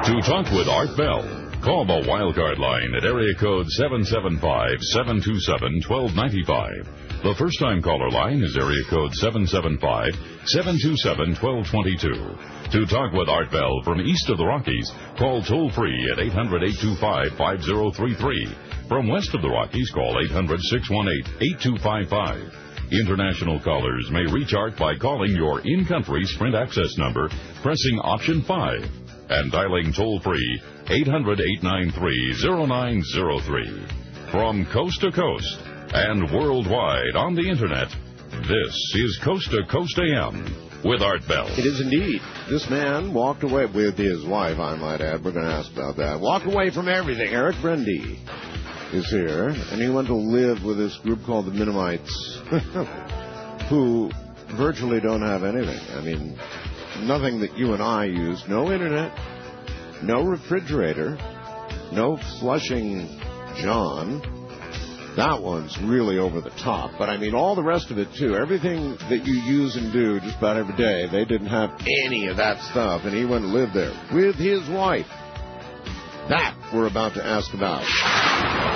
To talk with Art Bell, call the Wildcard line at area code 775-727-1295. The first-time caller line is area code 775-727-1222. To talk with Art Bell from east of the Rockies, call toll-free at 800-825-5033. From west of the Rockies, call 800-618-8255. International callers may reach Art by calling your in-country Sprint access number, pressing option 5, and dialing toll-free 800-893-0903. From coast to coast and worldwide on the Internet, this is Coast to Coast AM with Art Bell. It is indeed. This man walked away with his wife, I might add. We're going to ask about that. Walked away from everything. Eric Brendy is here, and he went to live with this group called the Mennonites, who virtually don't have anything. I mean, nothing that you and I use. No internet, no refrigerator, no flushing John. That one's really over the top. But, I mean, all the rest of it, too. Everything that you use and do just about every day, they didn't have any of that stuff. And he went to live there with his wife. That we're about to ask about.